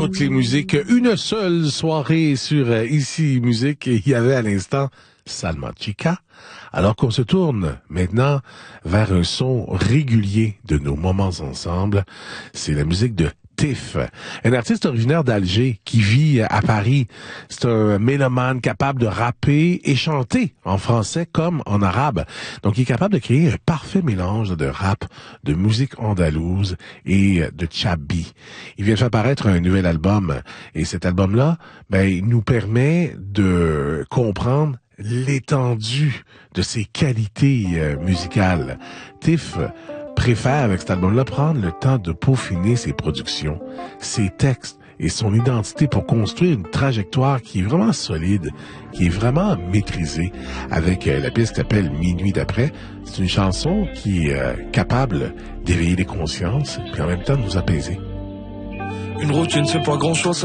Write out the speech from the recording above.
toutes les musiques. Une seule soirée sur Ici Musique. Il y avait à l'instant Salma Chica. Alors qu'on se tourne maintenant vers un son régulier de nos moments ensemble, c'est la musique de Tiff, un artiste originaire d'Alger qui vit à Paris. C'est un mélomane capable de rapper et chanter en français comme en arabe. Donc, il est capable de créer un parfait mélange de rap, de musique andalouse et de tchabi. Il vient de faire paraître un nouvel album et cet album-là, il nous permet de comprendre l'étendue de ses qualités musicales. Tiff préfère, avec cet album-là, prendre le temps de peaufiner ses productions, ses textes et son identité pour construire une trajectoire qui est vraiment solide, qui est vraiment maîtrisée avec la pièce qui s'appelle Minuit d'après. C'est une chanson qui est capable d'éveiller les consciences et en même temps de nous apaiser. Une route qui ne fait pas grand-chose.